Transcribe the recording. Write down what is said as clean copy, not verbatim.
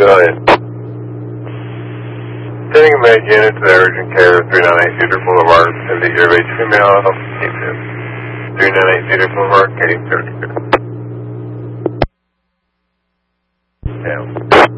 Go ahead. Sending a med unit to the urgent care of 398 Cedar Boulevard. Send the ear-based female. 398 Cedar Boulevard, Katie, 30. Yeah.